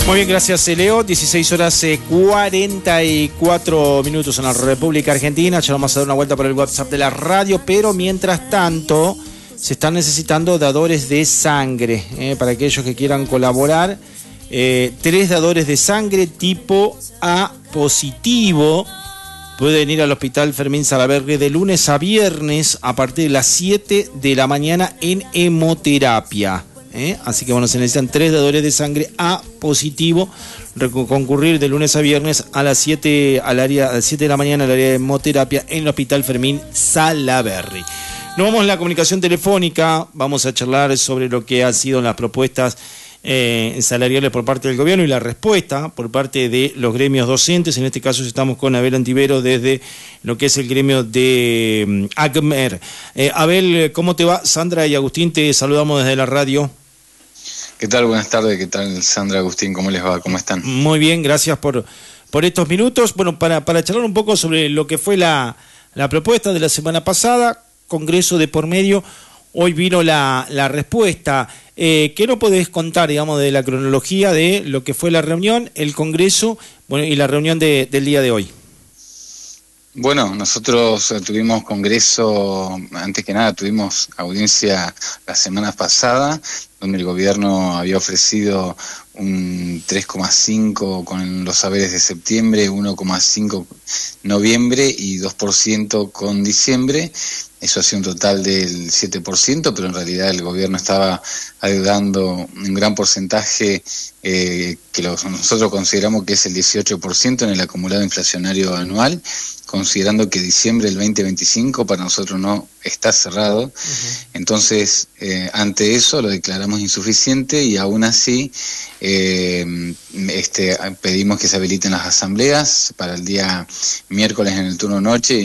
Muy bien, gracias Leo. 16 horas 44 minutos en la República Argentina. Ya vamos a dar una vuelta por el WhatsApp de la radio, pero mientras tanto se están necesitando dadores de sangre. Para aquellos que quieran colaborar, 3 dadores de sangre tipo A positivo pueden ir al Hospital Fermín Salaberry de lunes a viernes a partir de las 7 de la mañana en hemoterapia. Así que bueno, se necesitan 3 dadores de sangre A positivo, concurrir de lunes a viernes a las 7 de la mañana al área de hemoterapia en el Hospital Fermín Salaberry. Nos vamos a la comunicación telefónica, vamos a charlar sobre lo que han sido las propuestas salariales por parte del gobierno y la respuesta por parte de los gremios docentes. En este caso estamos con Abel Antivero desde lo que es el gremio de ACMER. Abel, ¿cómo te va? Sandra y Agustín, te saludamos desde la radio. ¿Qué tal? Buenas tardes. ¿Qué tal, Sandra, Agustín? ¿Cómo les va? ¿Cómo están? Muy bien, gracias por estos minutos. Bueno, para charlar un poco sobre lo que fue la propuesta de la semana pasada, Congreso de por medio, hoy vino la respuesta. ¿Qué nos podés contar, digamos, de la cronología de lo que fue la reunión, el Congreso, bueno, y la reunión del día de hoy? Bueno, nosotros tuvimos congreso, antes que nada tuvimos audiencia la semana pasada, donde el gobierno había ofrecido un 3,5 con los saberes de septiembre, 1,5 noviembre y 2% con diciembre. Eso hacía un total del 7%, pero en realidad el gobierno estaba adeudando un gran porcentaje que nosotros consideramos que es el 18% en el acumulado inflacionario anual, considerando que diciembre del 2025 para nosotros no está cerrado. Entonces, ante eso lo declaramos insuficiente y aún así pedimos que se habiliten las asambleas para el día miércoles en el turno noche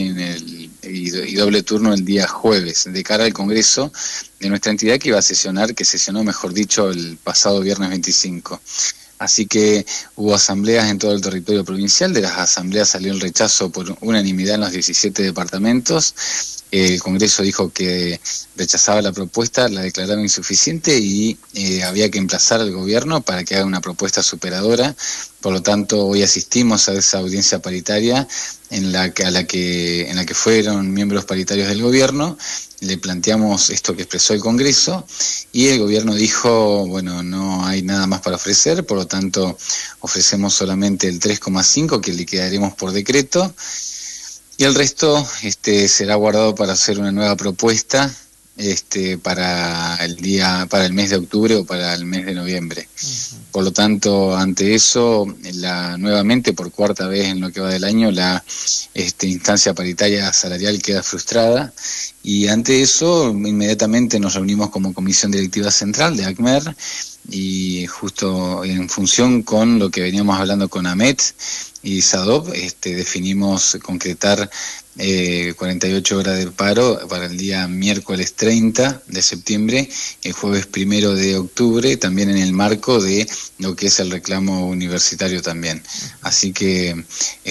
y doble turno el día jueves, de cara al Congreso de nuestra entidad que sesionó, mejor dicho, el pasado viernes 25. Así que hubo asambleas en todo el territorio provincial. De las asambleas salió el rechazo por unanimidad en los 17 departamentos. El Congreso dijo que rechazaba la propuesta, la declararon insuficiente y había que emplazar al gobierno para que haga una propuesta superadora. Por lo tanto, hoy asistimos a esa audiencia paritaria en la que fueron miembros paritarios del gobierno. Le planteamos esto que expresó el Congreso y el gobierno dijo, bueno, no hay nada más para ofrecer, por lo tanto ofrecemos solamente el 3,5 que liquidaremos por decreto y el resto será guardado para hacer una nueva propuesta para el mes de octubre o para el mes de noviembre. Por lo tanto, ante eso, nuevamente por cuarta vez en lo que va del año, la instancia paritaria salarial queda frustrada y ante eso inmediatamente nos reunimos como comisión directiva central de ACMER y justo en función con lo que veníamos hablando con AMET y SADOP, definimos concretar 48 horas de paro para el día miércoles 30 de septiembre, el jueves 1 de octubre, también en el marco de lo que es el reclamo universitario también. Así que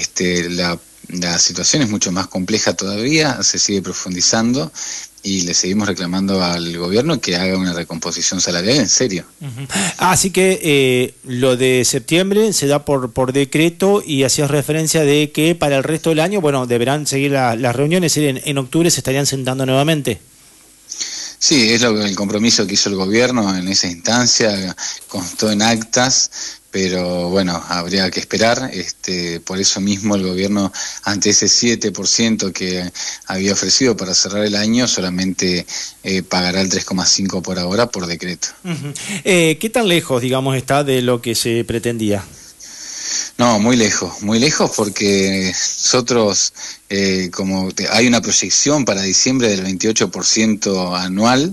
la situación es mucho más compleja todavía, se sigue profundizando y le seguimos reclamando al gobierno que haga una recomposición salarial en serio. Así que lo de septiembre se da por decreto y hacías referencia de que para el resto del año, bueno, deberán seguir las reuniones, en octubre se estarían sentando nuevamente. Sí, es el compromiso que hizo el gobierno en esa instancia, constó en actas, pero bueno, habría que esperar. Por eso mismo el gobierno, ante ese 7% que había ofrecido para cerrar el año, solamente pagará el 3,5 por ahora por decreto. ¿Qué tan lejos, digamos, está de lo que se pretendía? No, muy lejos porque nosotros, hay una proyección para diciembre del 28% anual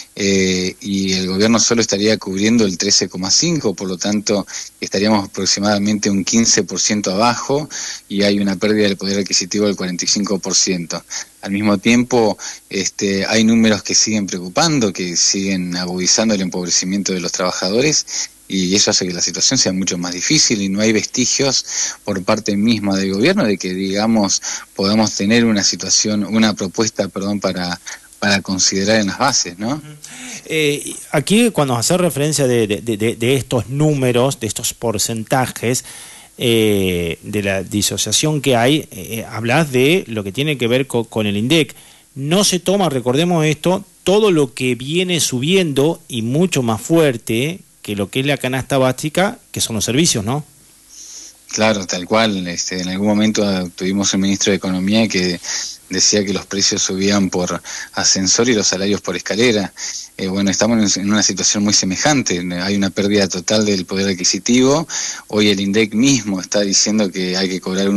y el gobierno solo estaría cubriendo el 13,5%, por lo tanto estaríamos aproximadamente un 15% abajo y hay una pérdida del poder adquisitivo del 45%. Al mismo tiempo, hay números que siguen preocupando, que siguen agudizando el empobrecimiento de los trabajadores y eso hace que la situación sea mucho más difícil y no hay vestigios por parte misma del gobierno de que, digamos, podamos tener una propuesta, para considerar en las bases, ¿no? Aquí cuando hace referencia de estos números, de estos porcentajes, de la disociación que hay, hablas de lo que tiene que ver con el INDEC. No se toma, recordemos esto, todo lo que viene subiendo y mucho más fuerte que lo que es la canasta básica, que son los servicios, ¿no? Claro, tal cual. En algún momento tuvimos un ministro de Economía que decía que los precios subían por ascensor y los salarios por escalera. Bueno, estamos en una situación muy semejante. Hay una pérdida total del poder adquisitivo. Hoy el INDEC mismo está diciendo que hay que cobrar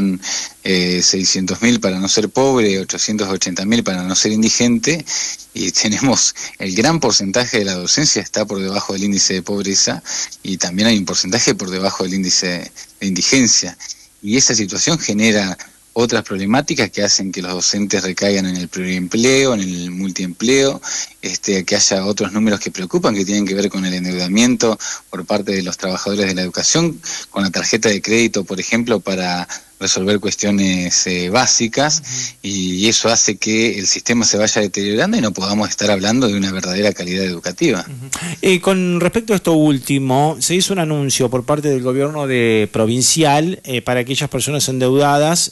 1.600.000 para no ser pobre, 880.000 para no ser indigente, y tenemos el gran porcentaje de la docencia está por debajo del índice de pobreza, y también hay un porcentaje por debajo del índice de indigencia. Y esa situación genera otras problemáticas que hacen que los docentes recaigan en el pluriempleo, en el multiempleo, que haya otros números que preocupan, que tienen que ver con el endeudamiento por parte de los trabajadores de la educación, con la tarjeta de crédito, por ejemplo, para resolver cuestiones básicas, y eso hace que el sistema se vaya deteriorando y no podamos estar hablando de una verdadera calidad educativa. Con respecto a esto último, se hizo un anuncio por parte del gobierno provincial para aquellas personas endeudadas.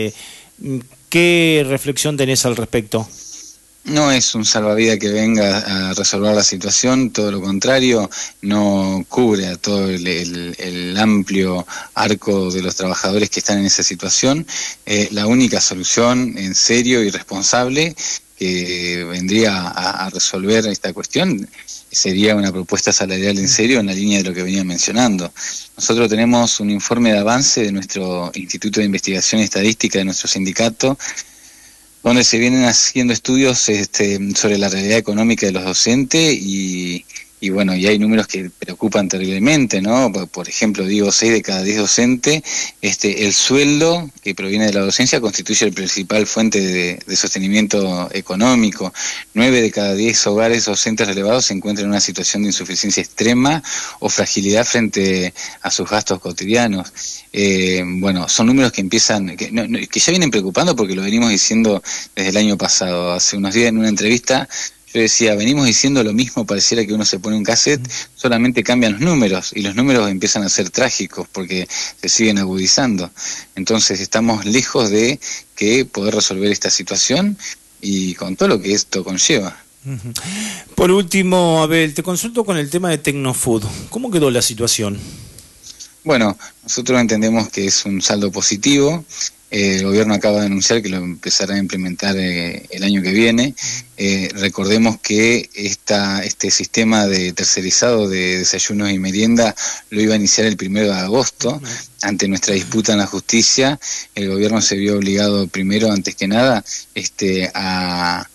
¿Qué reflexión tenés al respecto? No es un salvavidas que venga a resolver la situación, todo lo contrario, no cubre a todo el amplio arco de los trabajadores que están en esa situación. La única solución en serio y responsable que vendría a resolver esta cuestión sería una propuesta salarial en serio en la línea de lo que venía mencionando. Nosotros tenemos un informe de avance de nuestro Instituto de Investigación Estadística de nuestro sindicato, donde se vienen haciendo estudios sobre la realidad económica de los docentes y bueno, y hay números que preocupan terriblemente, ¿no? Por ejemplo, digo, 6 de cada 10 docentes, el sueldo que proviene de la docencia constituye la principal fuente de sostenimiento económico. 9 de cada 10 hogares docentes relevados se encuentran en una situación de insuficiencia extrema o fragilidad frente a sus gastos cotidianos. Bueno, son números que empiezan, que ya vienen preocupando porque lo venimos diciendo desde el año pasado. Hace unos días en una entrevista yo decía, venimos diciendo lo mismo, pareciera que uno se pone un cassette, solamente cambian los números, y los números empiezan a ser trágicos porque se siguen agudizando. Entonces estamos lejos de poder resolver esta situación y con todo lo que esto conlleva. Por último, Abel, te consulto con el tema de Tecnofood. ¿Cómo quedó la situación? Bueno, nosotros entendemos que es un saldo positivo. El gobierno acaba de anunciar que lo empezará a implementar el año que viene. Recordemos que este sistema de tercerizado de desayunos y merienda lo iba a iniciar el 1 de agosto. Ante nuestra disputa en la justicia, el gobierno se vio obligado primero, antes que nada, a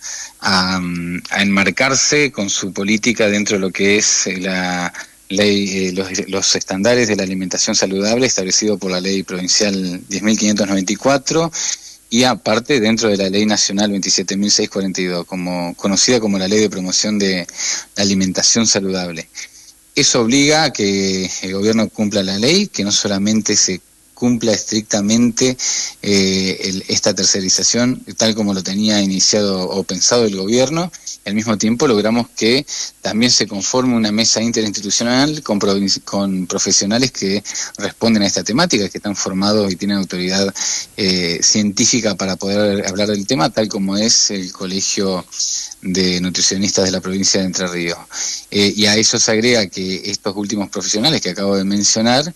enmarcarse con su política dentro de lo que es la ley, los estándares de la alimentación saludable establecido por la ley provincial 10.594 y aparte dentro de la ley nacional 27.642, conocida como la ley de promoción de la alimentación saludable. Eso obliga a que el gobierno cumpla la ley, que no solamente se cumpla estrictamente esta tercerización tal como lo tenía iniciado o pensado el gobierno, y al mismo tiempo logramos que también se conforme una mesa interinstitucional con profesionales que responden a esta temática, que están formados y tienen autoridad científica para poder hablar del tema, tal como es el Colegio de Nutricionistas de la provincia de Entre Ríos. Y a eso se agrega que estos últimos profesionales que acabo de mencionar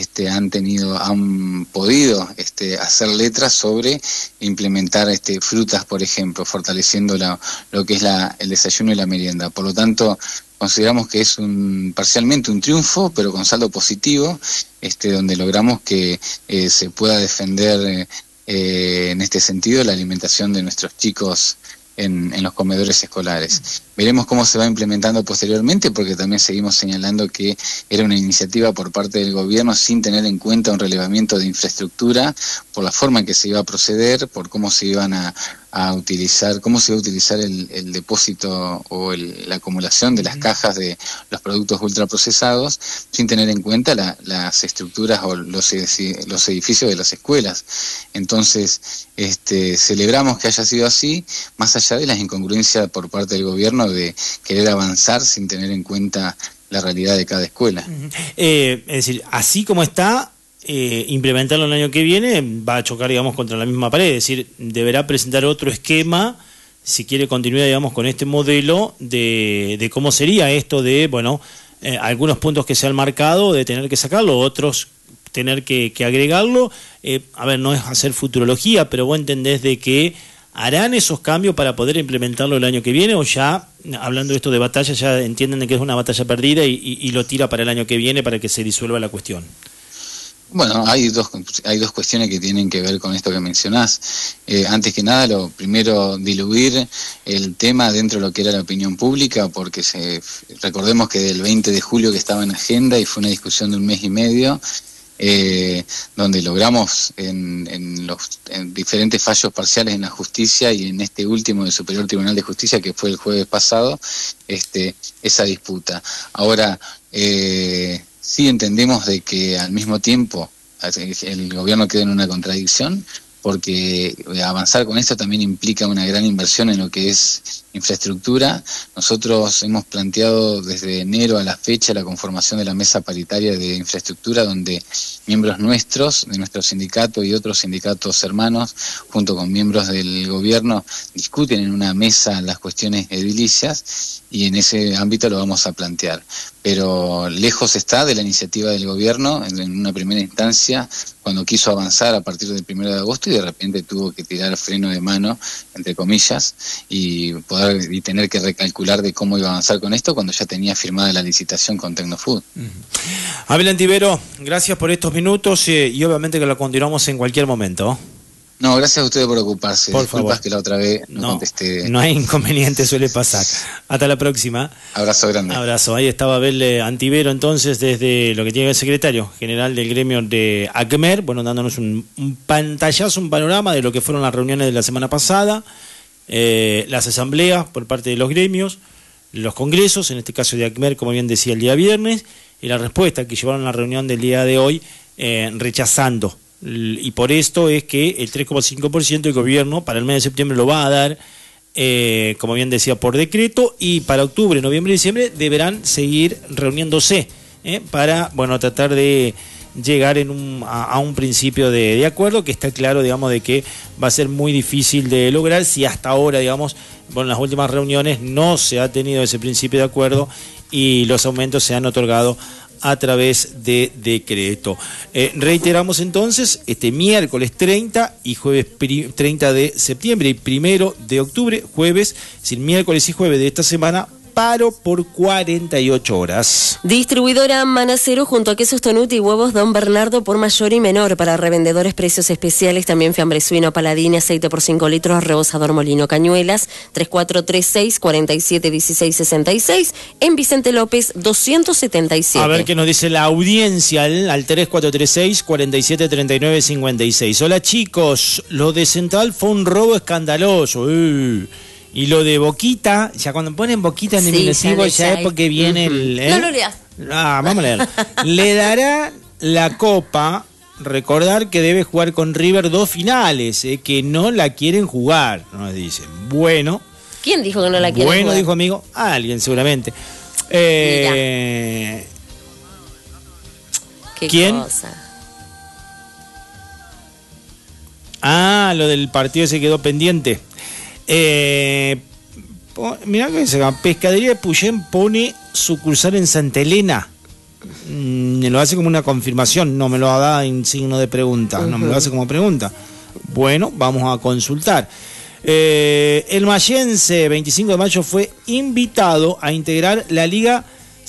han podido hacer letras sobre implementar frutas, por ejemplo, fortaleciendo lo que es el desayuno y la merienda. Por lo tanto, consideramos que es parcialmente un triunfo, pero con saldo positivo, donde logramos que se pueda defender en este sentido la alimentación de nuestros chicos en los comedores escolares. Veremos cómo se va implementando posteriormente, porque también seguimos señalando que era una iniciativa por parte del gobierno sin tener en cuenta un relevamiento de infraestructura, por la forma en que se iba a proceder, por cómo se iban a utilizar, cómo se iba a utilizar el depósito o la acumulación de las cajas de los productos ultraprocesados, sin tener en cuenta las estructuras o los edificios de las escuelas. Entonces, celebramos que haya sido así, más allá de las incongruencias por parte del gobierno gobierno de querer avanzar sin tener en cuenta la realidad de cada escuela. Es decir, así como está, implementarlo el año que viene va a chocar, digamos, contra la misma pared. Es decir, deberá presentar otro esquema si quiere continuar, digamos, con este modelo de cómo sería esto de, bueno, algunos puntos que se han marcado, de tener que sacarlo, otros tener que agregarlo. A ver, no es hacer futurología, pero vos entendés de que harán esos cambios para poder implementarlo el año que viene, o ya, hablando de esto de batalla, ya entienden de que es una batalla perdida y lo tira para el año que viene para que se disuelva la cuestión. Bueno, hay dos cuestiones que tienen que ver con esto que mencionás. Antes que nada, lo primero, diluir el tema dentro de lo que era la opinión pública, porque recordemos que del 20 de julio que estaba en agenda y fue una discusión de 1 mes y medio, donde logramos en diferentes fallos parciales en la justicia y en este último del Superior Tribunal de Justicia, que fue el jueves pasado, esa disputa. Ahora, sí entendemos de que al mismo tiempo el gobierno queda en una contradicción, porque avanzar con esto también implica una gran inversión en lo que es infraestructura. Nosotros hemos planteado desde enero a la fecha la conformación de la mesa paritaria de infraestructura, donde miembros nuestros, de nuestro sindicato y otros sindicatos hermanos, junto con miembros del gobierno, discuten en una mesa las cuestiones edilicias, y en ese ámbito lo vamos a plantear. Pero lejos está de la iniciativa del gobierno, en una primera instancia, cuando quiso avanzar a partir del 1 de agosto, y de repente tuvo que tirar freno de mano, entre comillas, y tener que recalcular de cómo iba a avanzar con esto cuando ya tenía firmada la licitación con Tecnofood. Abel Antivero, gracias por estos minutos y obviamente que lo continuamos en cualquier momento. No, gracias a ustedes por ocuparse. Por Disculpas favor. que la otra vez no contesté. No hay inconveniente, suele pasar. Hasta la próxima. Abrazo grande. Abrazo. Ahí estaba Abel Antivero, entonces, desde lo que tiene que ver el secretario general del gremio de ACMER, bueno, dándonos un pantallazo, un panorama de lo que fueron las reuniones de la semana pasada, las asambleas por parte de los gremios, los congresos, en este caso de ACMER, como bien decía, el día viernes, y la respuesta que llevaron a la reunión del día de hoy, rechazando. Y por esto es que el 3,5% del gobierno para el mes de septiembre lo va a dar, como bien decía, por decreto, y para octubre, noviembre y diciembre deberán seguir reuniéndose para, bueno, tratar de llegar a un principio de acuerdo, que está claro, digamos, de que va a ser muy difícil de lograr si hasta ahora, digamos, bueno, en las últimas reuniones no se ha tenido ese principio de acuerdo y los aumentos se han otorgado a través de decreto. Reiteramos entonces, este miércoles 30 y jueves 30 de septiembre y 1 de octubre, jueves, es decir, miércoles y jueves de esta semana, paro por 48 horas. Distribuidora Manacero junto a Quesos Tonuti y Huevos Don Bernardo por mayor y menor. Para revendedores, precios especiales. También fiambre suino, Paladini, aceite por 5 litros, rebosador Molino, Cañuelas, 3436-471666. En Vicente López, 277. A ver qué nos dice la audiencia al 3436-473956. Hola chicos, lo de Central fue un robo escandaloso. Y lo de Boquita, ya cuando ponen Boquita en diminutivo, ya es porque viene el... No lo leas. Vamos a leer. Le dará la copa, recordar que debe jugar con River 2 finales, que no la quieren jugar, nos dicen. Bueno. ¿Quién dijo que no la quieren jugar? Bueno, dijo amigo, alguien seguramente. Qué ¿quién? Cosa. Lo del partido se quedó pendiente. Mirá que se llama Pescadería de Puyén pone sucursal en Santa Elena. Me lo hace como una confirmación, no me lo da en signo de pregunta, no me lo hace como pregunta. Bueno, vamos a consultar. El mayense 25 de mayo fue invitado a integrar la Liga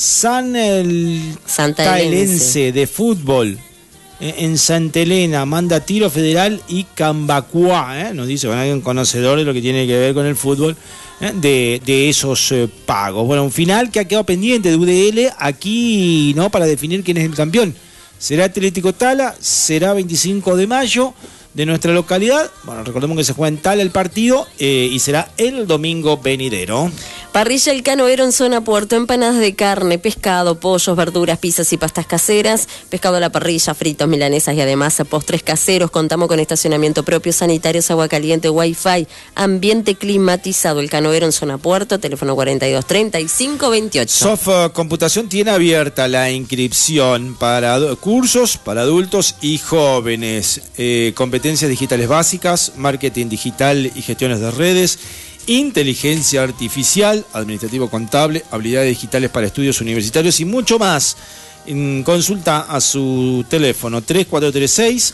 Santaelense de fútbol. En Santa Elena, manda Tiro Federal y Cambacuá, nos dice alguien conocedor de lo que tiene que ver con el fútbol, de esos pagos. Bueno, un final que ha quedado pendiente de UDL aquí, ¿no? Para definir quién es el campeón. ¿Será Atlético Tala? ¿Será 25 de mayo? de nuestra localidad. Bueno, recordemos que se juega en Tal el partido y será el domingo venidero. Parrilla El Canoero en zona Puerto, empanadas de carne, pescado, pollos, verduras, pizzas y pastas caseras, pescado a la parrilla, fritos, milanesas y además postres caseros. Contamos con estacionamiento propio, sanitarios, agua caliente, wifi, ambiente climatizado. El Canoero en zona Puerto, teléfono 423528. Soft Computación tiene abierta la inscripción para cursos para adultos y jóvenes, competencias digitales básicas, marketing digital y gestiones de redes, inteligencia artificial, administrativo contable, habilidades digitales para estudios universitarios y mucho más. Consulta a su teléfono 3436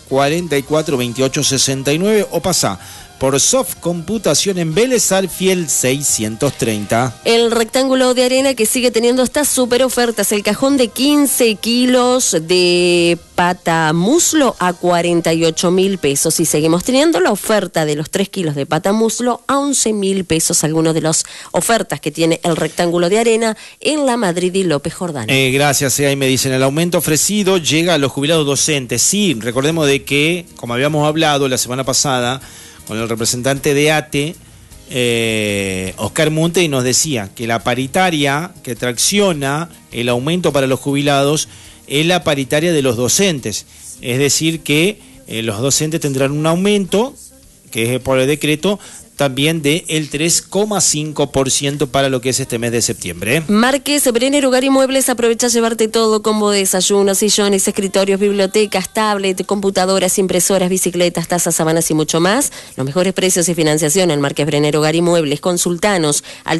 442869 o pasa por Soft Computación en Vélez Arfiel 630. El rectángulo de arena que sigue teniendo estas super ofertas. El cajón de 15 kilos de pata muslo a 48.000 pesos. Y seguimos teniendo la oferta de los 3 kilos de pata muslo a 11.000 pesos. Algunas de las ofertas que tiene el rectángulo de arena en la Madrid y López Jordán. Gracias, ahí me dicen, el aumento ofrecido llega a los jubilados docentes. Sí, recordemos de que, como habíamos hablado la semana pasada, con el representante de ATE, Oscar Monte, y nos decía que la paritaria que tracciona el aumento para los jubilados es la paritaria de los docentes. Es decir, que los docentes tendrán un aumento, que es por el decreto, también del 3,5% para lo que es este mes de septiembre. Márquez Brenner Hogar y Muebles, aprovecha llevarte todo: combo de desayunos, sillones, escritorios, bibliotecas, tablet, computadoras, impresoras, bicicletas, tazas, sábanas y mucho más. Los mejores precios y financiación en Márquez Brenner Hogar y Muebles. Consultanos al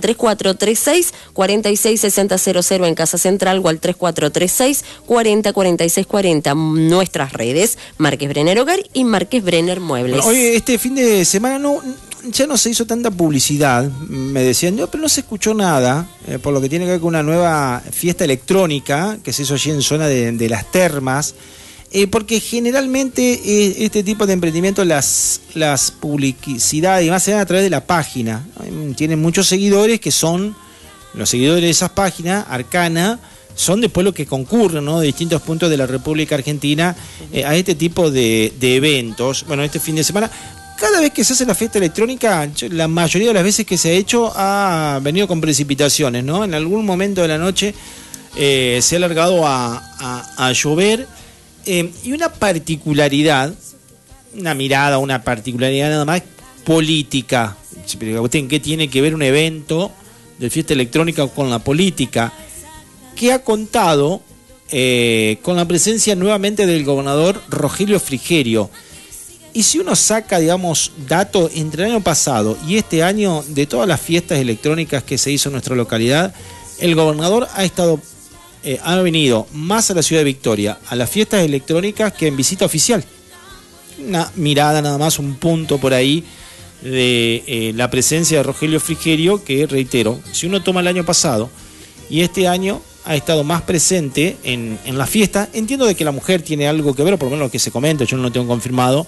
3436-466000 en Casa Central o al 3436-404640. Nuestras redes, Márquez Brenner Hogar y Márquez Brenner Muebles. Bueno, hoy, este fin de semana ya no se hizo tanta publicidad, me decían, pero no se escuchó nada, por lo que tiene que ver con una nueva fiesta electrónica que se hizo allí en zona de las termas, porque generalmente este tipo de emprendimientos, las publicidades y más se dan a través de la página. Tienen muchos seguidores que son los seguidores de esas páginas, Arcana, son después los que concurren, ¿no?, de distintos puntos de la República Argentina a este tipo de eventos. Bueno, este fin de semana, cada vez que se hace la fiesta electrónica, la mayoría de las veces que se ha hecho ha venido con precipitaciones, ¿no? En algún momento de la noche se ha largado a llover, y una particularidad, una particularidad nada más política. ¿Qué tiene que ver un evento de fiesta electrónica con la política? Que ha contado con la presencia nuevamente del gobernador Rogelio Frigerio. Y si uno saca, digamos, datos entre el año pasado y este año de todas las fiestas electrónicas que se hizo en nuestra localidad, el gobernador ha venido más a la ciudad de Victoria a las fiestas electrónicas que en visita oficial. Una mirada nada más, un punto por ahí de la presencia de Rogelio Frigerio, que reitero, si uno toma el año pasado y este año, ha estado más presente en la fiesta. Entiendo de que la mujer tiene algo que ver, o por lo menos lo que se comenta, yo no lo tengo confirmado,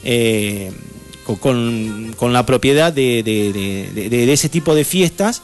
con la propiedad de ese tipo de fiestas.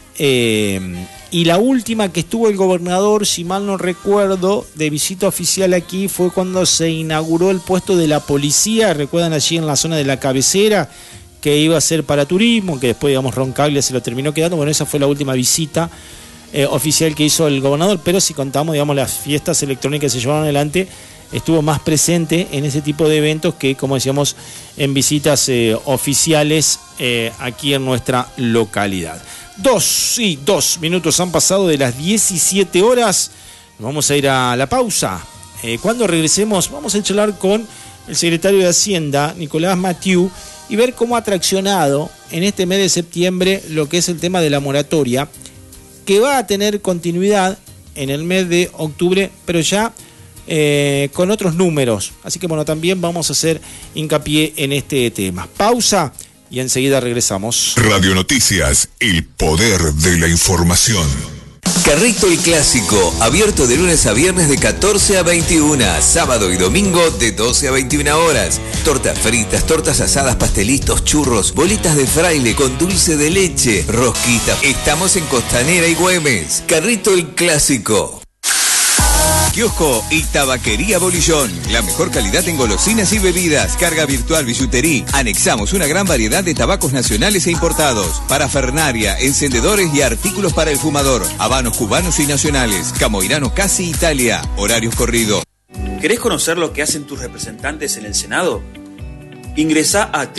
Y la última que estuvo el gobernador, si mal no recuerdo, de visita oficial aquí, fue cuando se inauguró el puesto de la policía, recuerdan, allí en la zona de la cabecera, que iba a ser para turismo, que después, digamos, Roncaglia se lo terminó quedando. Bueno, esa fue la última visita oficial que hizo el gobernador, pero si contamos, digamos, las fiestas electrónicas que se llevaron adelante, estuvo más presente en ese tipo de eventos que, como decíamos, en visitas oficiales aquí en nuestra localidad. 2 minutos han pasado de las 17 horas. Vamos a ir a la pausa. Cuando regresemos, vamos a charlar con el secretario de Hacienda, Nicolás Mathieu, y ver cómo ha traccionado en este mes de septiembre lo que es el tema de la moratoria, que va a tener continuidad en el mes de octubre, pero ya con otros números. Así que bueno, también vamos a hacer hincapié en este tema. Pausa y enseguida regresamos. Radio Noticias, el poder de la información. Carrito el Clásico, abierto de lunes a viernes de 14 a 21, sábado y domingo de 12 a 21 horas. Tortas fritas, tortas asadas, pastelitos, churros, bolitas de fraile con dulce de leche, rosquita. Estamos en Costanera y Güemes. Carrito el Clásico. kiosco y Tabaquería Bolillón. La mejor calidad en golosinas y bebidas. Carga virtual, billutería. Anexamos una gran variedad de tabacos nacionales e importados. Parafernaria, encendedores y artículos para el fumador. Habanos cubanos y nacionales. Camoirano Casi Italia. Horarios corridos. ¿Querés conocer lo que hacen tus representantes en el Senado? Ingresá a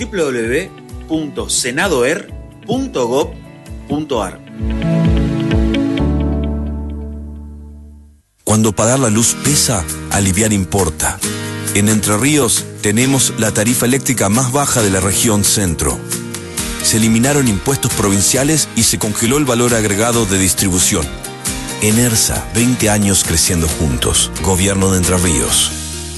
www.senadoer.gov.ar. Cuando pagar la luz pesa, aliviar importa. En Entre Ríos tenemos la tarifa eléctrica más baja de la región centro. Se eliminaron impuestos provinciales y se congeló el valor agregado de distribución. Enersa, 20 años creciendo juntos. Gobierno de Entre Ríos.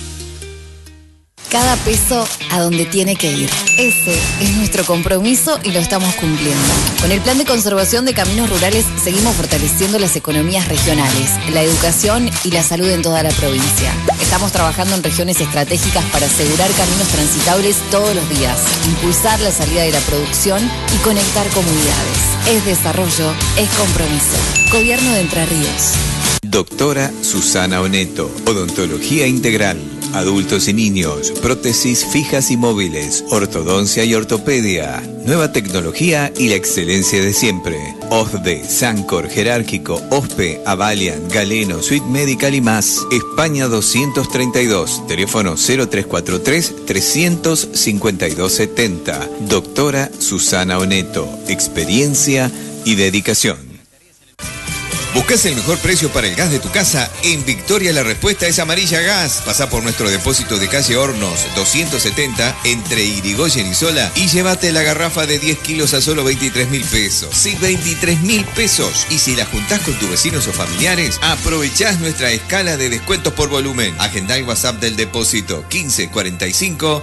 Cada peso a donde tiene que ir. Ese es nuestro compromiso y lo estamos cumpliendo. Con el Plan de Conservación de Caminos Rurales seguimos fortaleciendo las economías regionales, la educación y la salud en toda la provincia. Estamos trabajando en regiones estratégicas para asegurar caminos transitables todos los días, impulsar la salida de la producción y conectar comunidades. Es desarrollo, es compromiso. Gobierno de Entre Ríos. Doctora Susana Oneto, odontología integral, adultos y niños, prótesis fijas y móviles, ortodoncia y ortopedia, nueva tecnología y la excelencia de siempre. OSDE, Sancor, Jerárquico, OSPE, Avalian, Galeno, Suite Medical y más. España 232, teléfono 0343-352-70. Doctora Susana Oneto, experiencia y dedicación. ¿Buscas el mejor precio para el gas de tu casa? En Victoria la respuesta es Amarilla Gas. Pasá por nuestro depósito de calle Hornos 270 entre Irigoyen y Sola y llévate la garrafa de 10 kilos a solo 23.000 pesos. Sí, 23.000 pesos. Y si la juntás con tus vecinos o familiares, aprovechás nuestra escala de descuentos por volumen. Agendá el WhatsApp del depósito 1545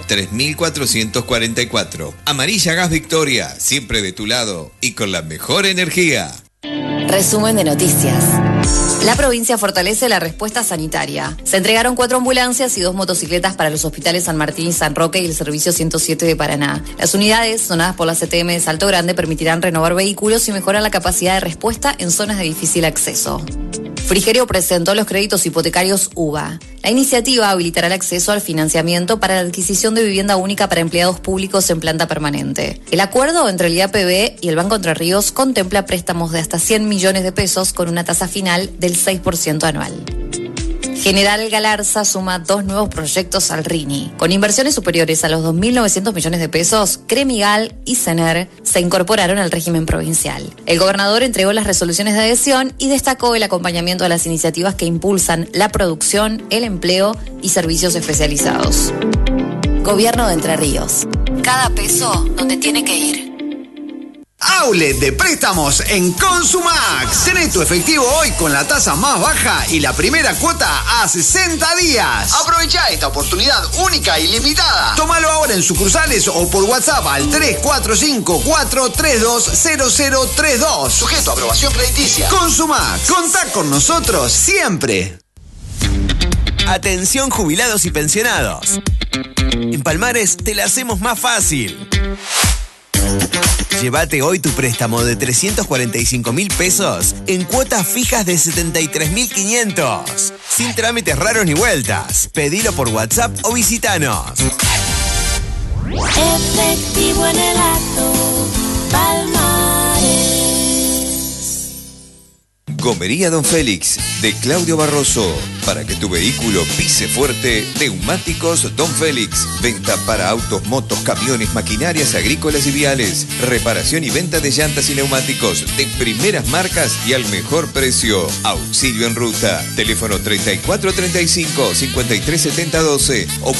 3444. Amarilla Gas Victoria, siempre de tu lado y con la mejor energía. Resumen de noticias. La provincia fortalece la respuesta sanitaria. Se entregaron 4 ambulancias y 2 motocicletas para los hospitales San Martín y San Roque y el servicio 107 de Paraná. Las unidades donadas por la CTM de Salto Grande permitirán renovar vehículos y mejorar la capacidad de respuesta en zonas de difícil acceso. Frigerio presentó los créditos hipotecarios UBA. La iniciativa habilitará el acceso al financiamiento para la adquisición de vivienda única para empleados públicos en planta permanente. El acuerdo entre el IAPB y el Banco Entre Ríos contempla préstamos de hasta 100 millones de pesos con una tasa final del 6% anual. General Galarza suma 2 nuevos proyectos al RINI. Con inversiones superiores a los 2.900 millones de pesos, Cremigal y CENER se incorporaron al régimen provincial. El gobernador entregó las resoluciones de adhesión y destacó el acompañamiento a las iniciativas que impulsan la producción, el empleo y servicios especializados. Gobierno de Entre Ríos. Cada peso donde tiene que ir. Outlet de préstamos en Consumax. Tenés tu efectivo hoy con la tasa más baja y la primera cuota a 60 días. Aprovecha esta oportunidad única y limitada. Tómalo ahora en sucursales o por WhatsApp al 3454320032. Sujeto a aprobación crediticia. Consumax. Contá con nosotros siempre. Atención jubilados y pensionados. En Palmares te la hacemos más fácil. Llévate hoy tu préstamo de 345.000 pesos en cuotas fijas de 73.500. Sin trámites raros ni vueltas. Pedilo por WhatsApp o visitanos. Efectivo en el acto, Palmares. Gomería Don Félix, de Claudio Barroso. Para que tu vehículo pise fuerte, neumáticos Don Félix. Venta para autos, motos, camiones, maquinarias agrícolas y viales. Reparación y venta de llantas y neumáticos de primeras marcas y al mejor precio. Auxilio en ruta. Teléfono 3435-537012 o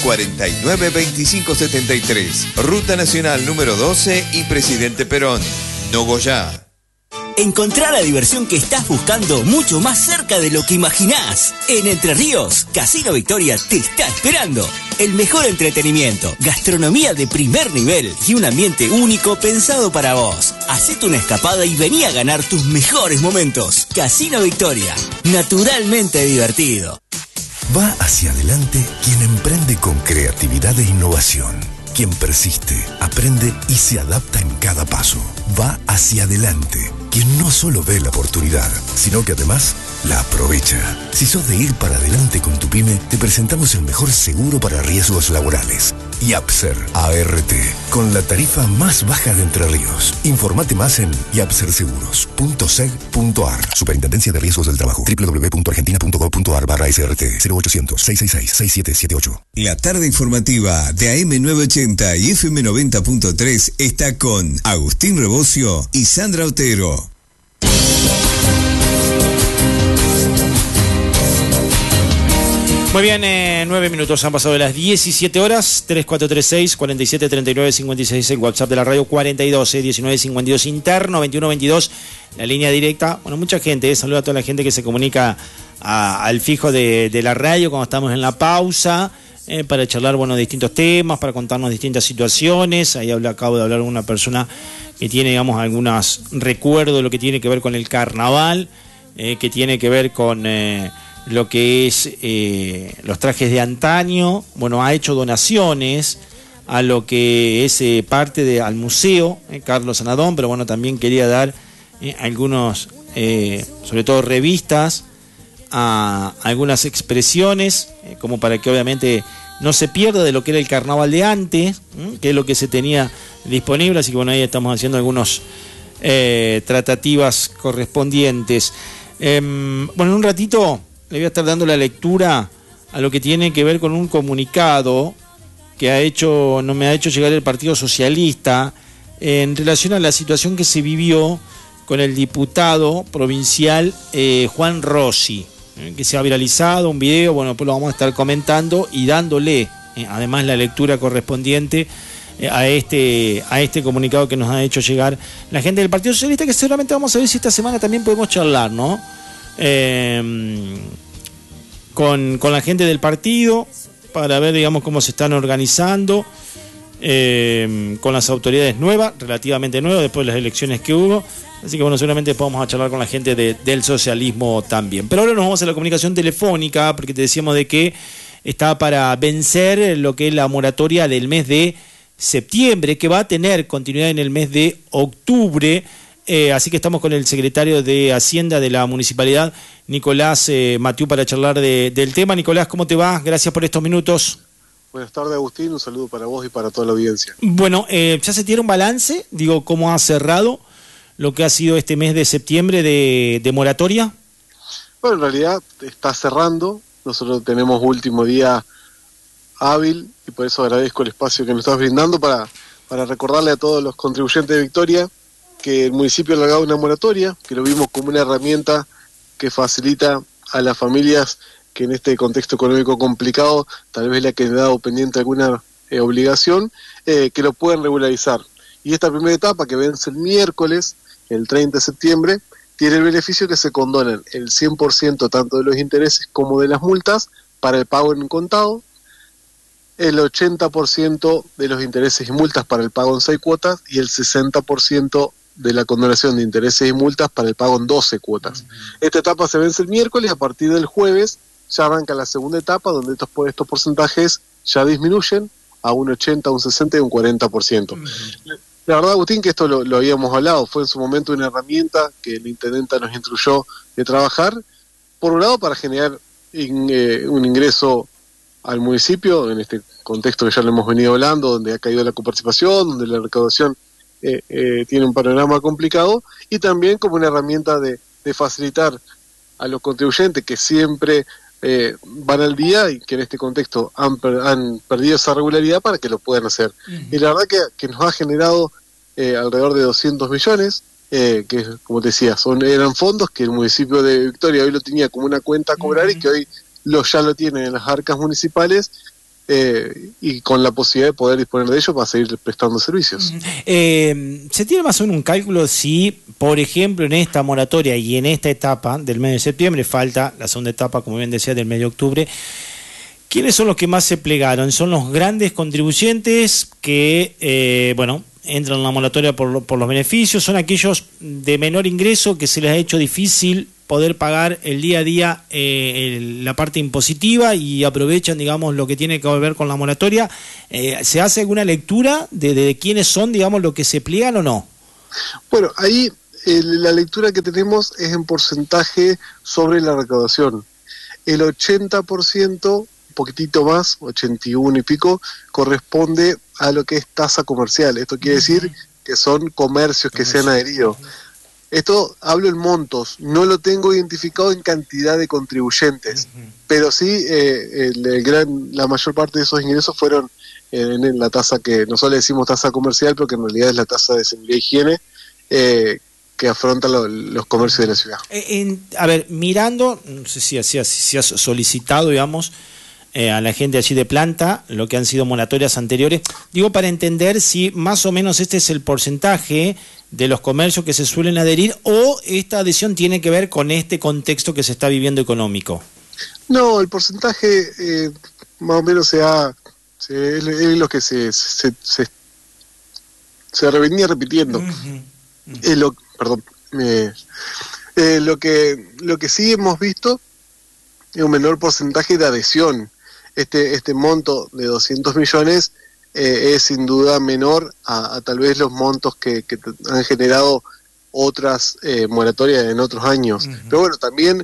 492573. Ruta Nacional número 12 y Presidente Perón. Nogoyá. Encontrar la diversión que estás buscando mucho más cerca de lo que imaginás. En Entre Ríos, Casino Victoria te está esperando. El mejor entretenimiento, gastronomía de primer nivel y un ambiente único pensado para vos. Hacete una escapada y vení a ganar tus mejores momentos. Casino Victoria, naturalmente divertido. Va hacia adelante quien emprende con creatividad e innovación. quien persiste, aprende y se adapta en cada paso. Va hacia adelante. Quien no solo ve la oportunidad, sino que además la aprovecha. Si sos de ir para adelante con tu pyme, te presentamos el mejor seguro para riesgos laborales. Yapser ART, con la tarifa más baja de Entre Ríos. Informate más en yapserseguros.seg.ar. Superintendencia de Riesgos del Trabajo. www.argentina.gov.ar/SRT 0800-666-6778. La tarde informativa de AM980 y FM90.3 está con Agustín Rebocio y Sandra Otero. Muy bien, 9 minutos han pasado de las 17 horas, 3436-4739-56, el WhatsApp de la radio 42-1952 interno, 2122, la línea directa. Bueno, mucha gente, saludo a toda la gente que se comunica al fijo de la radio cuando estamos en la pausa, para charlar, bueno, distintos temas, para contarnos distintas situaciones. Ahí acabo de hablar con una persona que tiene, digamos, algunos recuerdos de lo que tiene que ver con el carnaval, que tiene que ver con lo que es los trajes de antaño. Bueno, ha hecho donaciones a lo que es parte al museo Carlos Anadón, pero bueno, también quería dar algunos, sobre todo revistas, a algunas expresiones, como para que obviamente no se pierda de lo que era el carnaval de antes, que es lo que se tenía disponible. Así que bueno, ahí estamos haciendo algunos tratativas correspondientes. Bueno, en un ratito le voy a estar dando la lectura a lo que tiene que ver con un comunicado que me ha hecho llegar el Partido Socialista en relación a la situación que se vivió con el diputado provincial Juan Rossi, que se ha viralizado un video. Bueno, pues lo vamos a estar comentando y dándole además la lectura correspondiente a este comunicado que nos ha hecho llegar la gente del Partido Socialista, que seguramente vamos a ver si esta semana también podemos charlar, ¿no? Con la gente del partido, para ver, digamos, cómo se están organizando con las autoridades nuevas, relativamente nuevas, después de las elecciones que hubo. Así que bueno, seguramente vamos a charlar con la gente del socialismo también. Pero ahora nos vamos a la comunicación telefónica, porque te decíamos de que está para vencer lo que es la moratoria del mes de septiembre, que va a tener continuidad en el mes de octubre. Así que estamos con el secretario de Hacienda de la Municipalidad, Nicolás Matiú, para charlar del tema. Nicolás, ¿cómo te va? Gracias por estos minutos. Buenas tardes, Agustín. Un saludo para vos y para toda la audiencia. Bueno, ¿ya se tiene un balance? Digo, ¿cómo ha cerrado lo que ha sido este mes de septiembre de moratoria? Bueno, en realidad está cerrando. Nosotros tenemos último día hábil y por eso agradezco el espacio que nos estás brindando para recordarle a todos los contribuyentes de Victoria que el municipio ha alargado una moratoria, que lo vimos como una herramienta que facilita a las familias que en este contexto económico complicado tal vez le ha quedado pendiente alguna obligación, que lo pueden regularizar. Y esta primera etapa, que vence el miércoles, el 30 de septiembre, tiene el beneficio que se condonan el 100% tanto de los intereses como de las multas para el pago en contado, el 80% de los intereses y multas para el pago en 6 cuotas y el 60% de la condonación de intereses y multas para el pago en 12 cuotas. Esta etapa se vence el miércoles y a partir del jueves ya arranca la segunda etapa, donde estos porcentajes ya disminuyen a un 80, un 60 y un 40%. La verdad, Agustín, que esto lo habíamos hablado, fue en su momento una herramienta que la intendenta nos instruyó de trabajar, por un lado para generar un ingreso al municipio, en este contexto que ya lo hemos venido hablando, donde ha caído la coparticipación, donde la recaudación tiene un panorama complicado, y también como una herramienta de facilitar a los contribuyentes que siempre van al día y que en este contexto han perdido esa regularidad para que lo puedan hacer. Y la verdad que nos ha generado alrededor de 200 millones, que como te decía, eran fondos que el municipio de Victoria hoy lo tenía como una cuenta a cobrar y que hoy ya lo tienen en las arcas municipales, y con la posibilidad de poder disponer de ellos para seguir prestando servicios. ¿Se tiene más o menos un cálculo si, por ejemplo, en esta moratoria y en esta etapa del mes de septiembre, falta la segunda etapa, como bien decía, del mes de octubre, quiénes son los que más se plegaron? ¿Son los grandes contribuyentes que, entran en la moratoria por los beneficios? ¿Son aquellos de menor ingreso que se les ha hecho difícil poder pagar el día a día la parte impositiva y aprovechan, digamos, lo que tiene que ver con la moratoria. ¿Se hace alguna lectura de quiénes son, digamos, los que se pliegan o no? Bueno, ahí la lectura que tenemos es en porcentaje sobre la recaudación. El 80%, un poquitito más, 81 y pico, corresponde a lo que es tasa comercial. Esto quiere decir que son comercios que se han adherido. Esto hablo en montos, no lo tengo identificado en cantidad de contribuyentes, pero sí la mayor parte de esos ingresos fueron en la tasa que nosotros le decimos tasa comercial, pero que en realidad es la tasa de seguridad e higiene que afrontan los comercios de la ciudad. A ver, mirando, no sé si has solicitado, digamos, a la gente allí de planta, lo que han sido moratorias anteriores, digo, para entender si más o menos este es el porcentaje de los comercios que se suelen adherir, o esta adhesión tiene que ver con este contexto que se está viviendo económico. No, el porcentaje más o menos es lo que se venía repitiendo. Lo que sí hemos visto es un menor porcentaje de adhesión. Este monto de 200 millones es sin duda menor a tal vez los montos que han generado otras moratorias en otros años. Pero bueno, también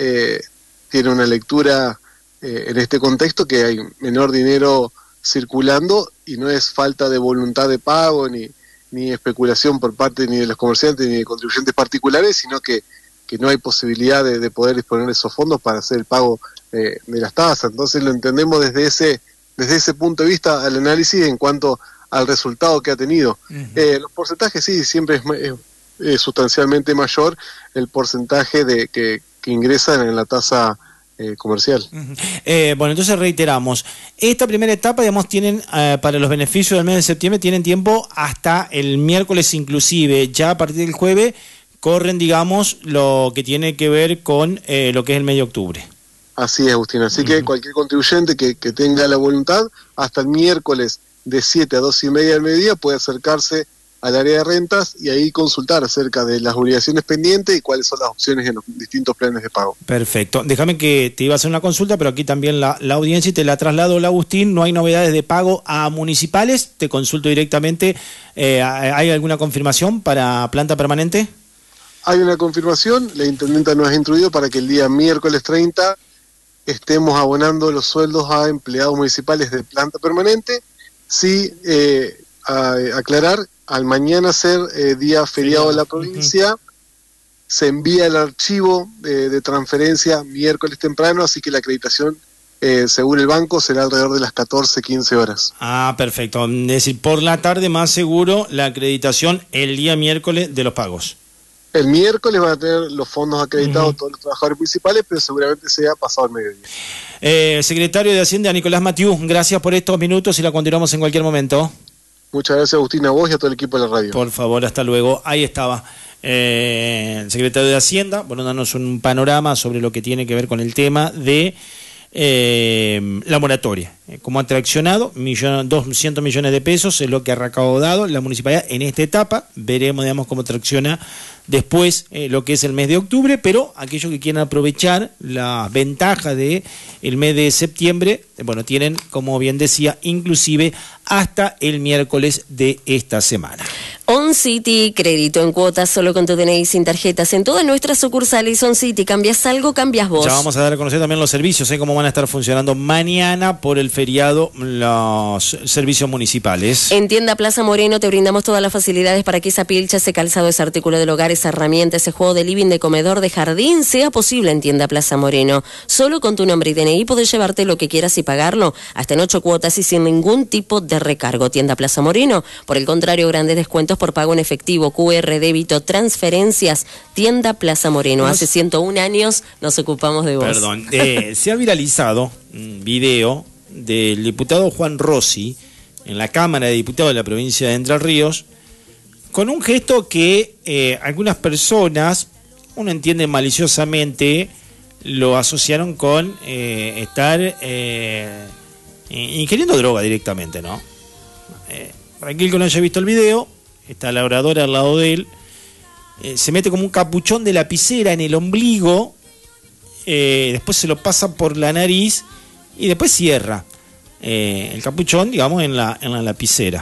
tiene una lectura en este contexto que hay menor dinero circulando y no es falta de voluntad de pago ni especulación por parte ni de los comerciantes ni de contribuyentes particulares, sino que no hay posibilidad de poder disponer de esos fondos para hacer el pago de las tasas. Entonces lo entendemos desde ese punto de vista al análisis en cuanto al resultado que ha tenido. Los porcentajes sí, siempre es sustancialmente mayor el porcentaje que ingresan en la tasa comercial. Bueno, entonces reiteramos, esta primera etapa, digamos, tienen para los beneficios del mes de septiembre, tienen tiempo hasta el miércoles inclusive, ya a partir del jueves corren, digamos, lo que tiene que ver con lo que es el mes de octubre. Así es, Agustín, así que cualquier contribuyente que tenga la voluntad, hasta el miércoles de 7 a 2:30 del mediodía puede acercarse al área de rentas y ahí consultar acerca de las obligaciones pendientes y cuáles son las opciones en los distintos planes de pago. Perfecto. Déjame que te iba a hacer una consulta, pero aquí también la audiencia y te la traslado, Agustín. No hay novedades de pago a municipales. Te consulto directamente. ¿Hay alguna confirmación para planta permanente? Hay una confirmación. La intendenta nos ha instruido para que el día miércoles 30 estemos abonando los sueldos a empleados municipales de planta permanente. Sí, aclarar, al mañana ser día feriado de la provincia, se envía el archivo de transferencia miércoles temprano, así que la acreditación, según el banco, será alrededor de las 14:15 horas. Ah, perfecto. Es decir, por la tarde más seguro la acreditación el día miércoles de los pagos. El miércoles van a tener los fondos acreditados todos los trabajadores municipales, pero seguramente sea pasado el mediodía. Secretario de Hacienda, Nicolás Mathieu, gracias por estos minutos y la continuamos en cualquier momento. Muchas gracias, Agustín, a vos y a todo el equipo de la radio. Por favor, hasta luego. Ahí estaba el secretario de Hacienda, bueno, dándonos un panorama sobre lo que tiene que ver con el tema de la moratoria. Como ha traccionado, 200 millones de pesos es lo que ha recaudado la municipalidad en esta etapa. Veremos, digamos, cómo tracciona después lo que es el mes de octubre, pero aquellos que quieran aprovechar las ventajas del mes de septiembre, bueno, tienen, como bien decía, inclusive hasta el miércoles de esta semana. On City, crédito en cuotas solo con tu DNI sin tarjetas en todas nuestras sucursales. On City, cambias algo, cambias vos. Ya vamos a dar a conocer también los servicios, cómo van a estar funcionando mañana por el feriado los servicios municipales. En Tienda Plaza Moreno te brindamos todas las facilidades para que esa pilcha, ese calzado, ese artículo del hogar, esa herramienta, ese juego de living, de comedor, de jardín, sea posible en Tienda Plaza Moreno. Solo con tu nombre y DNI podés llevarte lo que quieras y pagarlo hasta en 8 cuotas y sin ningún tipo de recargo. Tienda Plaza Moreno, por el contrario, grandes descuentos por pago en efectivo, QR, débito, transferencias. Tienda Plaza Moreno. Hace 101 años nos ocupamos de vos. Perdón, se ha viralizado un video del diputado Juan Rossi en la Cámara de Diputados de la provincia de Entre Ríos con un gesto que algunas personas, uno entiende maliciosamente, lo asociaron con estar ingiriendo droga directamente, ¿no? Para aquel que no haya visto el video, está la oradora al lado de él se mete como un capuchón de lapicera en el ombligo, después se lo pasa por la nariz y después cierra el capuchón, digamos, en la lapicera.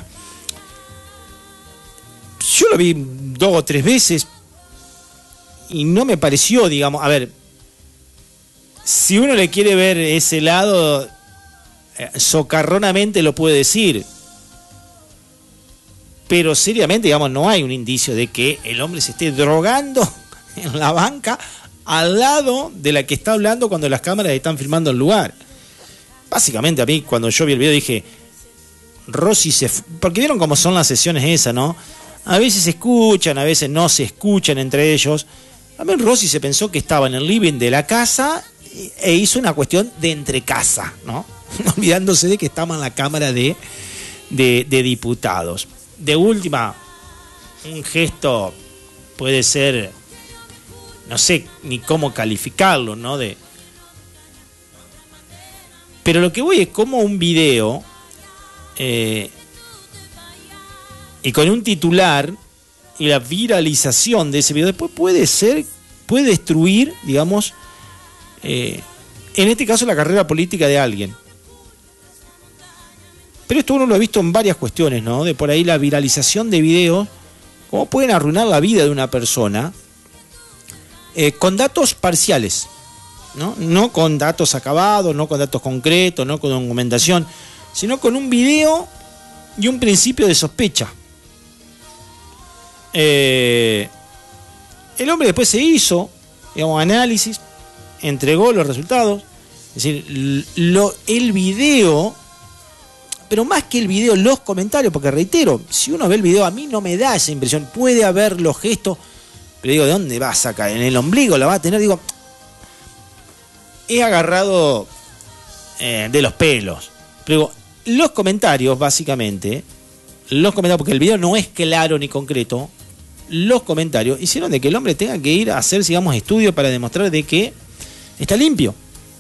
Yo lo vi 2 o 3 veces y no me pareció, digamos, a ver, si uno le quiere ver ese lado, socarronamente lo puede decir, pero seriamente, digamos, no hay un indicio de que el hombre se esté drogando en la banca al lado de la que está hablando cuando las cámaras están filmando el lugar. Básicamente a mí, cuando yo vi el video, dije, Rossi porque vieron cómo son las sesiones esas, ¿no? A veces se escuchan, a veces no se escuchan entre ellos. A mí Rossi se pensó que estaba en el living de la casa e hizo una cuestión de entre casa, ¿no? Olvidándose de que estaba en la Cámara de Diputados. De última, un gesto puede ser, no sé ni cómo calificarlo, ¿no? Pero lo que voy es como un video y con un titular y la viralización de ese video después puede destruir, digamos, en este caso la carrera política de alguien. Pero esto uno lo ha visto en varias cuestiones, ¿no? De por ahí la viralización de videos, cómo pueden arruinar la vida de una persona con datos parciales, ¿no? No con datos acabados, no con datos concretos, no con documentación, sino con un video y un principio de sospecha. El hombre después se hizo, digamos, análisis, entregó los resultados, es decir, el video, pero más que el video, los comentarios, porque reitero, si uno ve el video, a mí no me da esa impresión, puede haber los gestos, pero digo, ¿de dónde va a sacar? ¿En el ombligo la va a tener? Digo, he agarrado de los pelos, pero digo, los comentarios, básicamente, porque el video no es claro ni concreto, los comentarios hicieron de que el hombre tenga que ir a hacer, digamos, estudios para demostrar de que está limpio.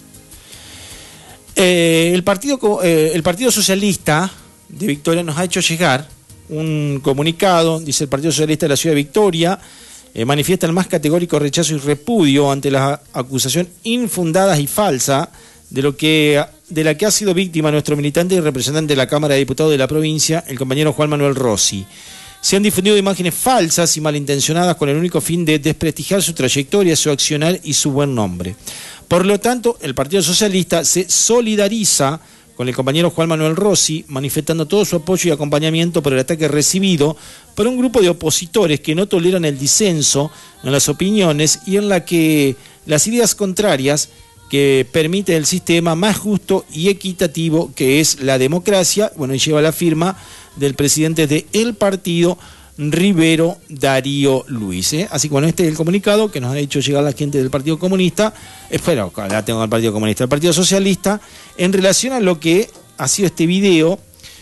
El Partido Socialista de Victoria nos ha hecho llegar un comunicado, dice: el Partido Socialista de la Ciudad de Victoria manifiesta el más categórico rechazo y repudio ante la acusación infundada y falsa de la que ha sido víctima nuestro militante y representante de la Cámara de Diputados de la provincia, el compañero Juan Manuel Rossi. Se han difundido imágenes falsas y malintencionadas con el único fin de desprestigiar su trayectoria, su accionar y su buen nombre. Por lo tanto, el Partido Socialista se solidariza con el compañero Juan Manuel Rossi, manifestando todo su apoyo y acompañamiento por el ataque recibido por un grupo de opositores que no toleran el disenso en las opiniones y en la que las ideas contrarias que permite el sistema más justo y equitativo que es la democracia, bueno, y lleva la firma del presidente del partido, Rivero Darío Luis. Así que bueno, este es el comunicado que nos ha hecho llegar la gente del Partido Comunista, bueno, la tengo al Partido Comunista, el Partido Socialista, en relación a lo que ha sido este video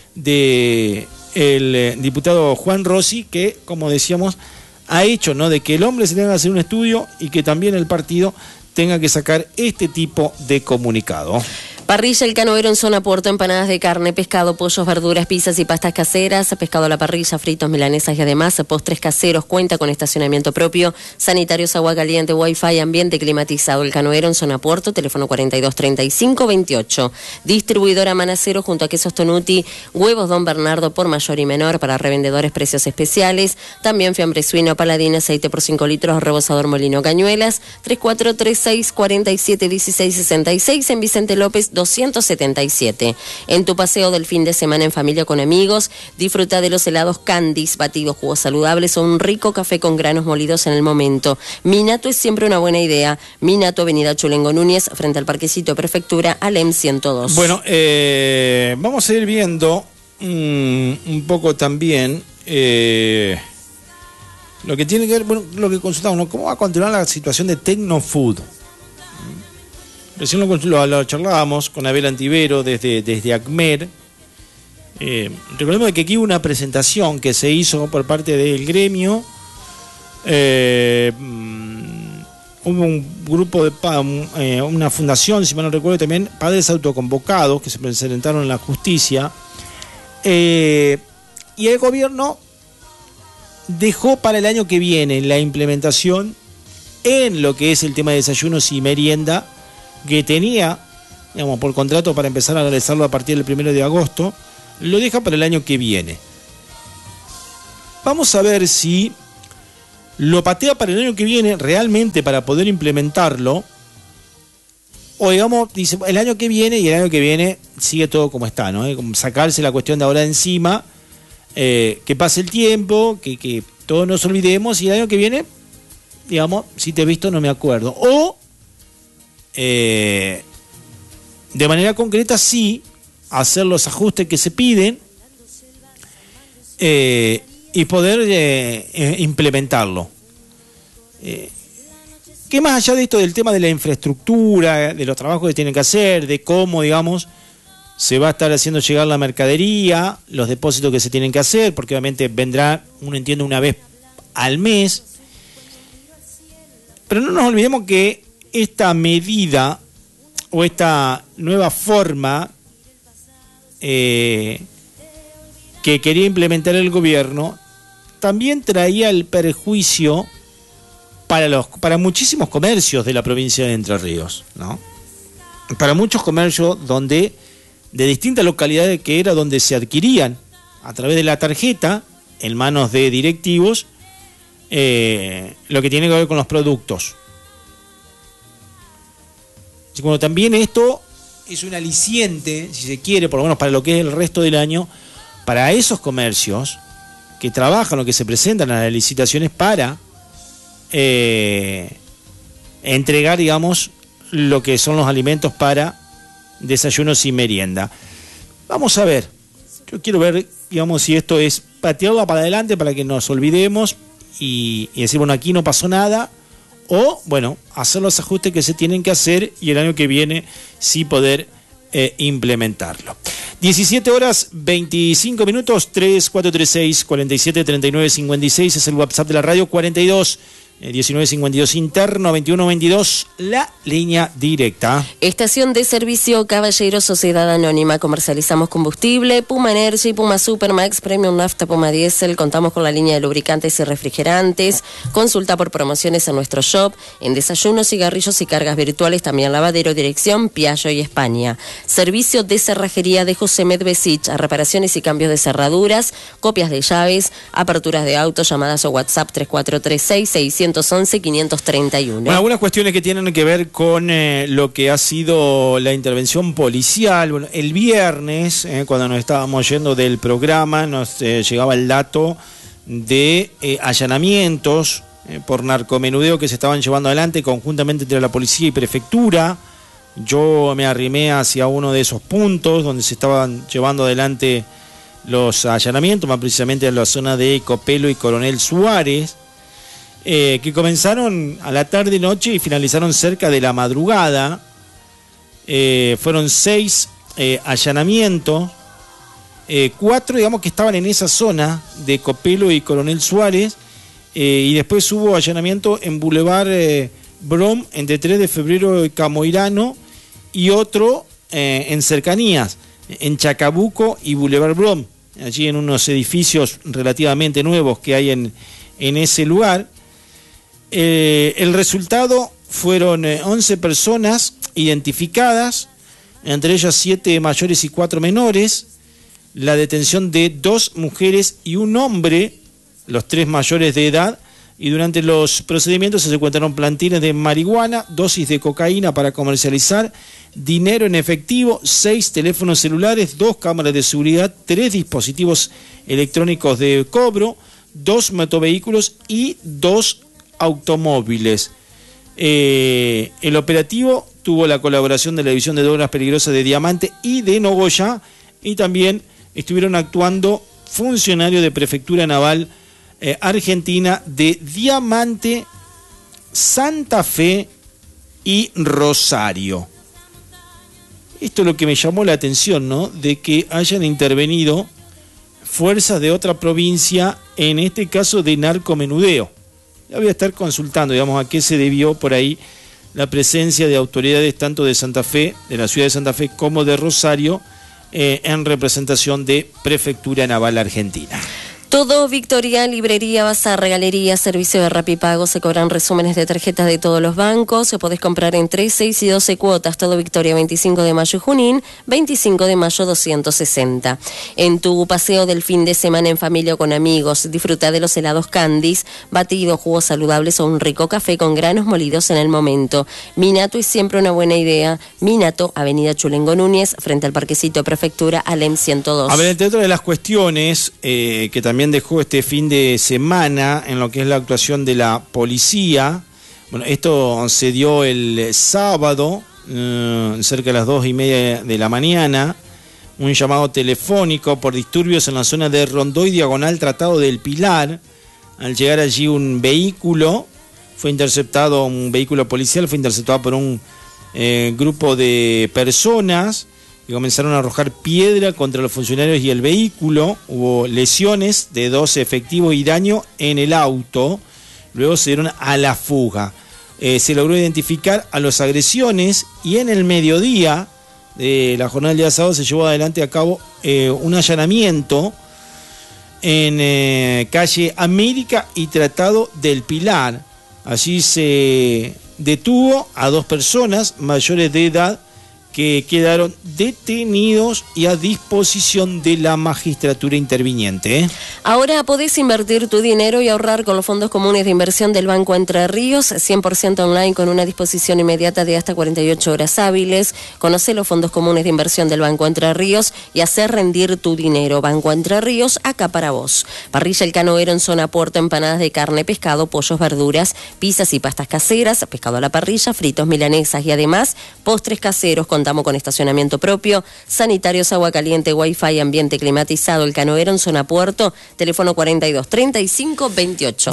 de el diputado Juan Rossi, que, como decíamos, ha hecho, ¿no?, de que el hombre se tenga que hacer un estudio y que también el partido tenga que sacar este tipo de comunicado. Parrilla El Canoero en zona Puerto, empanadas de carne, pescado, pollos, verduras, pizzas y pastas caseras, pescado a la parrilla, fritos, milanesas y además postres caseros. Cuenta con estacionamiento propio, sanitarios, agua caliente, wifi, ambiente climatizado. El Canoero en zona Puerto, teléfono 423528. Distribuidora Manacero junto a Quesos Tonuti, huevos Don Bernardo por mayor y menor, para revendedores precios especiales. También fiambre suino, paladín, aceite por 5 litros, rebosador Molino Cañuelas, 3436 47 16 66 en Vicente López 277. En tu paseo del fin de semana en familia con amigos, disfruta de los helados Candies, batidos, jugos saludables o un rico café con granos molidos en el momento. Minato es siempre una buena idea. Minato, avenida Chulengo Núñez, frente al Parquecito Prefectura, Alem 102. Bueno, vamos a ir viendo un poco también lo que tiene que ver, bueno, lo que consultamos, ¿no? ¿Cómo va a continuar la situación de Tecnofood? Recién lo charlábamos con Abel Antivero desde ACMER. Recordemos que aquí hubo una presentación que se hizo por parte del gremio. Hubo un grupo de una fundación, si mal no recuerdo, también padres autoconvocados que se presentaron en la justicia. Y el gobierno dejó para el año que viene la implementación en lo que es el tema de desayunos y merienda, que tenía, digamos, por contrato para empezar a realizarlo a partir del 1 de agosto, lo deja para el año que viene. Vamos a ver si lo patea para el año que viene realmente para poder implementarlo, o digamos, dice el año que viene, y el año que viene sigue todo como está, ¿no? Como sacarse la cuestión de ahora de encima, que pase el tiempo, que todos nos olvidemos, y el año que viene, digamos, si te he visto no me acuerdo. O, de manera concreta, sí, hacer los ajustes que se piden y poder implementarlo. Que más allá de esto del tema de la infraestructura, de los trabajos que tienen que hacer, de cómo, digamos, se va a estar haciendo llegar la mercadería, los depósitos que se tienen que hacer, porque obviamente vendrá, uno entiende, una vez al mes. Pero no nos olvidemos que esta medida o esta nueva forma que quería implementar el gobierno también traía el perjuicio para muchísimos comercios de la provincia de Entre Ríos, ¿no? Para muchos comercios donde de distintas localidades, que era donde se adquirían a través de la tarjeta en manos de directivos lo que tiene que ver con los productos. Y bueno, también esto es un aliciente, si se quiere, por lo menos para lo que es el resto del año, para esos comercios que trabajan o que se presentan a las licitaciones para entregar, digamos, lo que son los alimentos para desayunos y merienda. Vamos a ver, yo quiero ver, digamos, si esto es patearlo para adelante para que nos olvidemos y decir, bueno, aquí no pasó nada, o, bueno, hacer los ajustes que se tienen que hacer y el año que viene sí poder implementarlo. 17 horas 25 minutos, 3436-4739-56 es el WhatsApp de la radio, 42 1952 interno, 2122 la línea directa. Estación de servicio Caballero Sociedad Anónima. Comercializamos combustible, Puma Energy, Puma Supermax, Premium Nafta, Puma Diesel. Contamos con la línea de lubricantes y refrigerantes. Consulta por promociones en nuestro shop. En desayunos, cigarrillos y cargas virtuales, también lavadero, dirección Piaggio y España. Servicio de cerrajería de José Medvesich, a reparaciones y cambios de cerraduras, copias de llaves, aperturas de autos, llamadas o WhatsApp 3436-611-531. Bueno, algunas cuestiones que tienen que ver con lo que ha sido la intervención policial. Bueno, el viernes, cuando nos estábamos yendo del programa, nos llegaba el dato de allanamientos por narcomenudeo que se estaban llevando adelante conjuntamente entre la policía y prefectura. Yo me arrimé hacia uno de esos puntos donde se estaban llevando adelante los allanamientos, más precisamente en la zona de Copelo y Coronel Suárez, que comenzaron a la tarde-noche y finalizaron cerca de la madrugada. Fueron 6 allanamientos, 4, digamos, que estaban en esa zona de Copelo y Coronel Suárez, y después hubo allanamiento en Boulevard Brom, entre 3 de febrero y Camoirano, y otro en cercanías, en Chacabuco y Boulevard Brom, allí en unos edificios relativamente nuevos que hay en ese lugar. El resultado fueron 11 personas identificadas, entre ellas 7 mayores y 4 menores, la detención de 2 mujeres y un hombre, los 3 mayores de edad, y durante los procedimientos se encontraron plantines de marihuana, dosis de cocaína para comercializar, dinero en efectivo, 6 teléfonos celulares, 2 cámaras de seguridad, 3 dispositivos electrónicos de cobro, 2 motovehículos y 2 automóviles. El operativo tuvo la colaboración de la División de Drogas Peligrosas de Diamante y de Nogoyá, y también estuvieron actuando funcionarios de Prefectura Naval Argentina de Diamante, Santa Fe y Rosario. Esto es lo que me llamó la atención, ¿no? De que hayan intervenido fuerzas de otra provincia, en este caso de narcomenudeo. Ya voy a estar consultando, digamos, a qué se debió por ahí la presencia de autoridades tanto de Santa Fe, de la ciudad de Santa Fe, como de Rosario, en representación de Prefectura Naval Argentina. Todo Victoria, librería, bazar, regalería, servicio de Rapipago, se cobran resúmenes de tarjetas de todos los bancos, se podés comprar en 3, 6 y 12 cuotas. Todo Victoria, 25 de mayo y Junín, 25 de mayo 260. En tu paseo del fin de semana en familia o con amigos, disfruta de los helados Candies, batidos, jugos saludables o un rico café con granos molidos en el momento. Minato es siempre una buena idea. Minato, Avenida Chulengo Núñez, frente al Parquecito de Prefectura, Alem 102. A ver, entre otras de las cuestiones que también dejó este fin de semana en lo que es la actuación de la policía. Bueno, esto se dio el sábado, cerca de las 2:30 de la mañana, un llamado telefónico por disturbios en la zona de Rondó y Diagonal Tratado del Pilar. Al llegar allí un vehículo policial fue interceptado por un grupo de personas que comenzaron a arrojar piedra contra los funcionarios y el vehículo. Hubo lesiones de 2 efectivos y daño en el auto. Luego se dieron a la fuga. Se logró identificar a los agresiones y en el mediodía de la jornada del día sábado se llevó adelante a cabo un allanamiento en calle América y Tratado del Pilar. Allí se detuvo a 2 personas mayores de edad que quedaron detenidos y a disposición de la magistratura interviniente. Ahora podés invertir tu dinero y ahorrar con los fondos comunes de inversión del Banco Entre Ríos, 100% online con una disposición inmediata de hasta 48 horas hábiles. Conoce los fondos comunes de inversión del Banco Entre Ríos y hacer rendir tu dinero. Banco Entre Ríos, acá para vos. Parrilla El Canoero en zona Puerto, empanadas de carne, pescado, pollos, verduras, pizzas y pastas caseras, pescado a la parrilla, fritos, milanesas y además postres caseros. Contamos con estacionamiento propio, sanitarios, agua caliente, wifi, ambiente climatizado. El Canoero en zona Puerto, teléfono 42 35 28.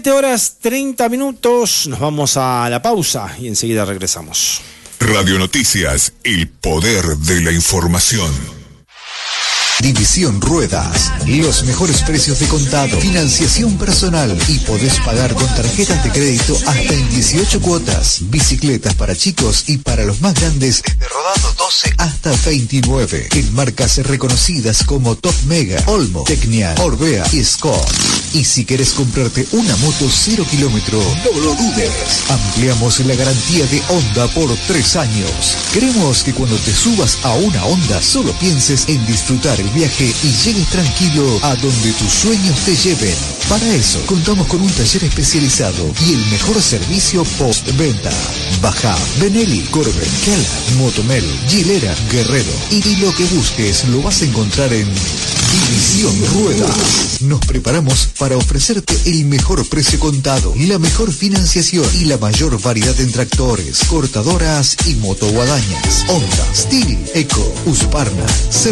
17:30. Nos vamos a la pausa y enseguida regresamos. Radio Noticias, el poder de la información. División Ruedas, los mejores precios de contado, financiación personal y podés pagar con tarjetas de crédito hasta en 18 cuotas. Bicicletas para chicos y para los más grandes, de rodado 12 hasta 29. En marcas reconocidas como Top Mega, Olmo, Tecnia, Orbea y Scott. Y si querés comprarte una moto 0 kilómetro, no lo dudes. Ampliamos la garantía de Honda por 3 años. Queremos que cuando te subas a una Honda solo pienses en disfrutar el viaje y llegues tranquilo a donde tus sueños te lleven. Para eso, contamos con un taller especializado y el mejor servicio postventa. Baja Benelli, Corben, Keller, Motomel, Gilera, Guerrero y lo que busques lo vas a encontrar en División Ruedas. Nos preparamos para ofrecerte el mejor precio contado, la mejor financiación y la mayor variedad en tractores, cortadoras y motoguadañas. Honda, Steel, Eco, Husqvarna,